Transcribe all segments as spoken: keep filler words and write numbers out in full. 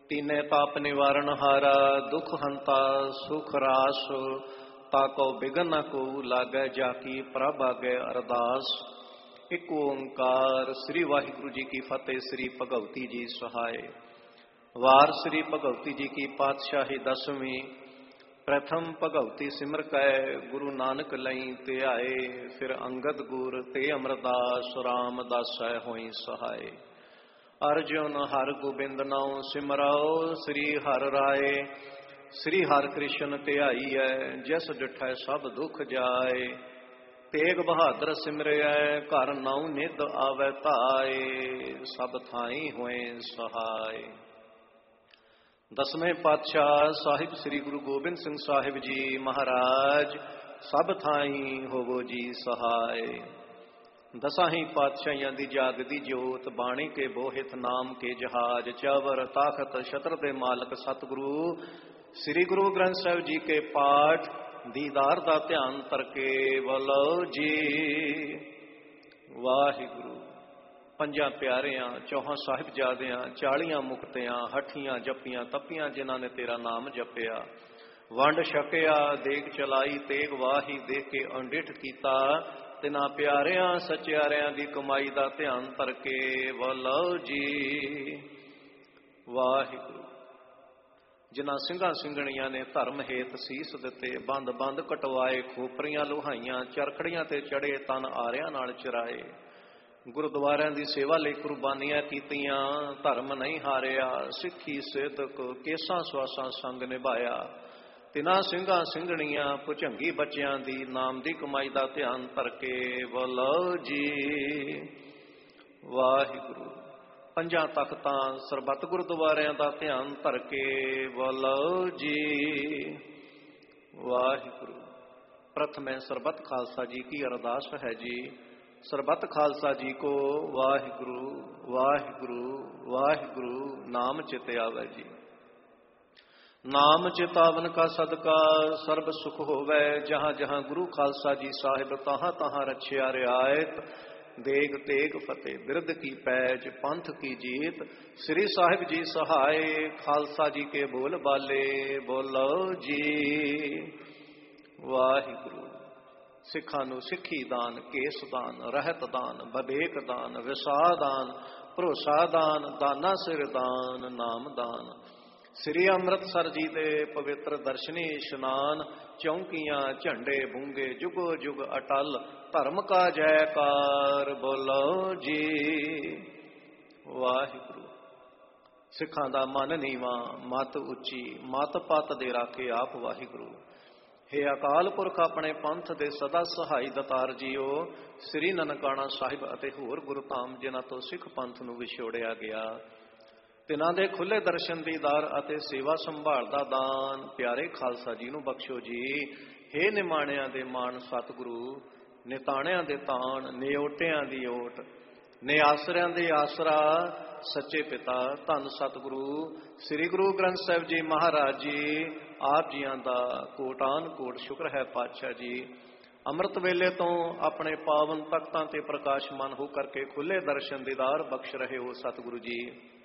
तीने ताप निवारण हारा दुख हंता सुख रास ताको बिघन न को लागै जाकी प्रभ आगे अरदास। एक ओंकार। श्री वाहिगुरु जी की फतेह। श्री भगवती जी सहाय। वार श्री भगवती जी की पातशाही दसवीं। प्रथम भगवती सिमर कै गुरु नानक लई ते आए। फिर अंगद गुर ते अमरदास रामदास होई सहाय। अर्जुन हर गोबिंद नाउ सिमराओ श्री हर राय। श्री हर कृष्ण ध्याई है जिस डिठै सब दुख जाए। तेग बहादुर सिमरिया घर नाउ निध आवे धाए। सब थाई होए सहाय। दसवें पातशाह साहिब श्री गुरु गोबिंद सिंह साहिब जी महाराज सब थाई होवो जी सहाय। दसाही पातशाहियां दी जागदी जोत बाणी के बोहित नाम के जहाज। चावर ताखत छत्र दे मालक सतगुरु श्री गुरु ग्रंथ साहिब जी के पाठ दीदार दा ध्यान तरके वलो जी। वाहिगुरु। पंजा प्यारियां चौहां साहिबजादियां चालियां मुक्तियां हठियां जपियां तपियां जिन्हां ने तेरा नाम जपिया। वंड छकिया देख चलाई तेग वाही दे के अंडिठ कीता। तिना प्यारियां सचियारियां दी कमाई दा ध्यान तरके वलो जी। वाहिगुरु। जिन्हां ਸਿੰਘਾਂ ਸਿੰਘਣੀਆਂ ने धर्म हेत सीस दिते बंद बंद कटवाए। खोपरियां लोहाइयां चरखड़ियां ते चढ़े तन आरियां नाल चराए। गुरुद्वारियां दी सेवा लई कुर्बानियां कीतियां धर्म नहीं हारिया। सिੱਖੀ सिदक केसां सवासां संग निभाया। तिना ਸਿੰਘਾਂ ਸਿੰਘਣੀਆਂ ਭੁਝੰਗੀ ਬੱਚਿਆਂ ਦੀ ਨਾਮ ਦੀ ਕਮਾਈ ਦਾ ਧਿਆਨ ਧਰਕੇ ਵਲੋ ਜੀ। ਵਾਹਿਗੁਰੂ। ਪੰਜਾਂ ਤਖਤਾਂ ਸਰਬੱਤ ਗੁਰਦੁਆਰਿਆਂ ਦਾ ਧਿਆਨ ਧਰਕੇ ਵਲੋ ਜੀ। ਵਾਹਿਗੁਰੂ। ਪ੍ਰਥਮੇ ਸਰਬੱਤ ਖਾਲਸਾ ਜੀ ਕੀ ਅਰਦਾਸ ਹੈ ਜੀ। ਸਰਬੱਤ ਖਾਲਸਾ ਜੀ ਕੋ ਵਾਹਿਗੁਰੂ ਵਾਹਿਗੁਰੂ ਵਾਹਿਗੁਰੂ ਨਾਮ ਚਿਤ ਆਵੇ ਜੀ। नाम चितावन का सदका सर्ब सुख होवै। जहाँ जहाँ गुरु खालसा जी साहिब तहाँ तहाँ रछिया रियायत। देग तेग फतेह बिरद की पैज पंथ की जीत। श्री साहिब जी सहाय खालसा जी के बोल बाले बोलो जी। वाहिगुरु। सिखां नूं सिक्खी दान केस दान रहत दान बबेक दान विसा दान भरोसा दान दाना सिर दान नाम दान। श्री अमृतसर जी दे पवित्र दर्शनी इशनान। चौंकियां झंडे बूंगे जुगो जुग अटल धर्म का जयकार बोलो जी। वाहिगुरु। सिखां दा मन नीवा मत उच्ची मत पत दे राखे आप वाहिगुरु। हे अकाल पुरख अपने पंथ दे सदा सहाई दतार जीओ। श्री ननकाना साहिब अते होर गुरधाम जिन्हां तो सिख पंथ नूं विछोड़िया गया। तिन्हां दे खुले दर्शन दीदार अते सेवा संभाल दा दान प्यारे खालसा जी नूं बख्शो जी। हे निमाणियां दे मान सतगुरु निताणियां दे ताण निओटियां दी ओट निआसरियां दे आसरा सच्चे पिता धन सतगुरु श्री गुरु ग्रंथ साहिब जी महाराज जी आप जियां दा कोटान कोट शुक्र है पातशाह जी। अमृत वेले तो अपने पावन तख्तां ते प्रकाशमान हो करके खुले दर्शन दीदार बख्श रहे हो सतगुरु जी।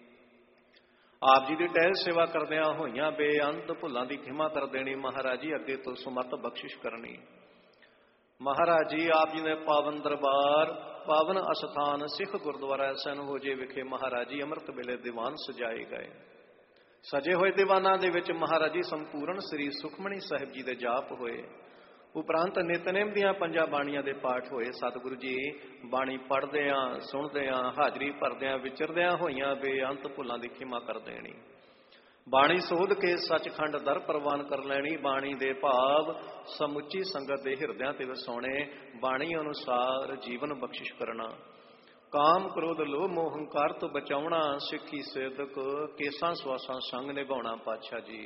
आप जी की टहल सेवा करदियां होइयां बेअंत भुलां दी खिमा कर देनी। महाराज जी अगे तो सुमत बख्शिश करनी। महाराज जी आप जी ने पावन दरबार पावन अस्थान सिख गुरुद्वारा सैन होजे विखे महाराज जी अमृत वेले दीवान सजाए गए। सजे हुए दीवाना दे विच महाराज जी संपूर्ण श्री सुखमणी साहिब जी दे जाप होए। उपरंत नितनेम दियां पंजा बाणियां दे पाठ होए। सतगुरु जी बाणी पढ़दियां सुणदियां हाजरी भरदियां विचरदियां होइयां बेअंत भुलां दी खिमा कर देनी। बाणी सोध के सचखंड दर प्रवान कर लैनी। बाणी दे भाव समुची संगत दे हिरदियां ते वसाउणे। बाणी अनुसार जीवन बख्शिश करना। काम क्रोध लोभ मोह हंकार तो बचाउणा। सिੱਖੀ सिदक केसां सवासां संग निभाउणा। पातशाह जी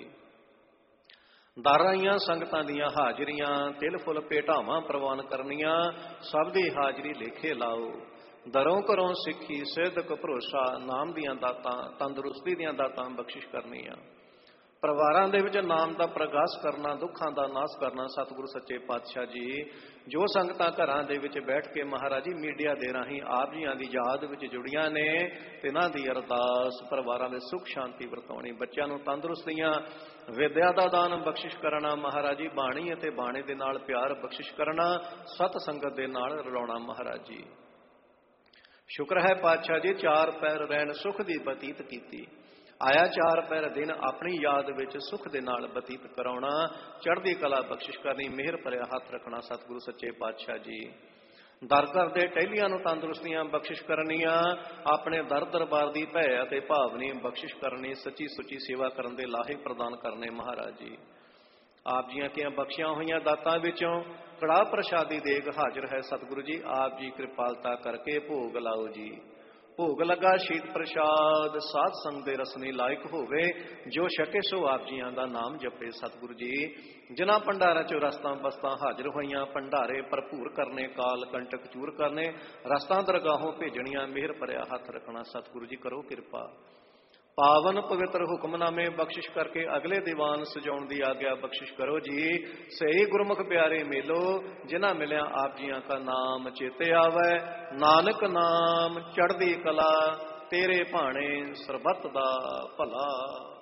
दाराइयां संगतां दियां हाजरियां तिल फुल भेटावां प्रवान करनियां। सब दी हाजरी लेखे लाओ। दरों घरों सिੱਖੀ सिदक भरोसा नाम दियां दातां तंदुरुस्ती दियां दातां बख्शिश करनियां। ਪਰਿਵਾਰਾਂ ਦੇ ਵਿੱਚ ਨਾਮ ਦਾ ਪ੍ਰਗਾਸ ਕਰਨਾ, ਦੁੱਖਾਂ ਦਾ ਨਾਸ਼ ਕਰਨਾ। ਸਤਿਗੁਰੂ ਸੱਚੇ ਪਾਤਸ਼ਾਹ ਜੀ ਜੋ ਸੰਗਤਾਂ ਘਰਾਂ ਦੇ ਵਿੱਚ ਬੈਠ ਕੇ ਮਹਾਰਾਜ ਜੀ ਮੀਡੀਆ ਦੇ ਰਾਹੀਂ ਆਪ ਜੀਆਂ ਦੀ ਯਾਦ ਵਿੱਚ ਜੁੜੀਆਂ ਨੇ, ਤਿਨਾਂ ਦੀ ਅਰਦਾਸ ਪਰਿਵਾਰਾਂ ਦੇ ਸੁੱਖ ਸ਼ਾਂਤੀ ਵਰਤਾਉਣੀ, ਬੱਚਿਆਂ ਨੂੰ ਤੰਦਰੁਸਤੀਆਂ, ਵਿਦਿਆ ਦਾ ਦਾਨ ਬਖਸ਼ਿਸ਼ ਕਰਨਾ ਮਹਾਰਾਜ ਜੀ, ਬਾਣੀ ਅਤੇ ਬਾਣੇ ਦੇ ਨਾਲ ਪਿਆਰ ਬਖਸ਼ਿਸ਼ ਕਰਨਾ, ਸਤ ਸੰਗਤ ਦੇ ਨਾਲ ਰਲਾਉਣਾ ਮਹਾਰਾਜ ਜੀ। ਸ਼ੁਕਰ ਹੈ ਪਾਤਸ਼ਾਹ ਜੀ ਚਾਰ ਪੈਰ ਰਹਿਣ ਸੁਖ ਦੀ ਬਤੀਤ ਕੀਤੀ, ਆਇਆ ਚਾਰ ਪਹਿਰ ਦਿਨ ਆਪਣੀ ਯਾਦ ਵਿੱਚ ਸੁਖ ਦੇ ਨਾਲ ਬਤੀਤ ਕਰਾਉਣਾ, ਚੜ੍ਹਦੀ ਕਲਾ ਬਖਸ਼ਿਸ਼ ਕਰਨੀ, ਮਿਹਰ ਭਰਿਆ ਹੱਥ ਰੱਖਣਾ ਸਤਿਗੁਰੂ ਸੱਚੇ ਪਾਤਸ਼ਾਹ ਜੀ। ਦਰ ਦਰ ਦੇ ਟਹਿਲੀਆਂ ਨੂੰ ਤੰਦਰੁਸਤੀਆਂ ਬਖਸ਼ਿਸ਼ ਕਰਨੀਆਂ, ਆਪਣੇ ਦਰ ਦਰਬਾਰ ਦੀ ਭੈ ਅਤੇ ਭਾਵਨੀ ਬਖਸ਼ਿਸ਼ ਕਰਨੀ, ਸੱਚੀ ਸੁੱਚੀ ਸੇਵਾ ਕਰਨ ਦੇ ਲਾਹੇ ਪ੍ਰਦਾਨ ਕਰਨੇ ਮਹਾਰਾਜ ਜੀ। ਆਪ ਜੀਆਂ ਕੀਆਂ ਬਖਸ਼ੀਆਂ ਹੋਈਆਂ ਦਾਤਾਂ ਵਿੱਚੋਂ ਕੜਾਹ ਪ੍ਰਸ਼ਾਦੀ ਦੇਗ ਹਾਜ਼ਰ ਹੈ ਸਤਿਗੁਰੂ ਜੀ, ਆਪ ਜੀ ਕਿਰਪਾਲਤਾ ਕਰਕੇ ਭੋਗ ਲਾਓ ਜੀ। ਭੋਗ ਲੱਗਾ ਸ਼ੀਤ ਪ੍ਰਸ਼ਾਦ ਸਾਧ ਸੰਗ ਦੇ ਰਸਨੀ ਲਾਇਕ ਹੋਵੇ, ਜੋ ਛਕੇ ਸੋ ਆਪ ਜੀਆਂ ਦਾ ਨਾਮ ਜਪੇ ਸਤਿਗੁਰੂ ਜੀ। ਜਿਨ੍ਹਾਂ ਭੰਡਾਰਾਂ ਚੋਂ ਰਸਤਾਂ ਬਸਤਾਂ ਹਾਜ਼ਰ ਹੋਈਆਂ, ਭੰਡਾਰੇ ਭਰਪੂਰ ਕਰਨੇ, ਕਾਲ ਕੰਟਕ ਚੂਰ ਕਰਨੇ, ਰਸਤਾਂ ਦਰਗਾਹੋਂ ਭੇਜਣੀਆਂ, ਮਿਹਰ ਭਰਿਆ ਹੱਥ ਰੱਖਣਾ ਸਤਿਗੁਰੂ ਜੀ ਕਰੋ ਕਿਰਪਾ। ਪਾਵਨ ਪਵਿੱਤਰ ਹੁਕਮਨਾਮੇ ਬਖਸ਼ਿਸ਼ ਕਰਕੇ ਅਗਲੇ ਦੀਵਾਨ ਸਜਾਉਣ ਦੀ ਆਗਿਆ ਬਖਸ਼ਿਸ਼ ਕਰੋ ਜੀ। ਸਹੀ ਗੁਰਮੁਖ ਪਿਆਰੇ ਮੇਲੋ, ਜਿਨ੍ਹਾਂ ਮਿਲਿਆ ਆਪ ਜੀਆਂ ਕਾ ਨਾਮ ਚੇਤੇ ਆਵੈ, ਨਾਨਕ ਨਾਮ ਚੜ੍ਹਦੀ ਕਲਾ, ਤੇਰੇ ਭਾਣੇ ਸਰਬੱਤ ਦਾ ਭਲਾ।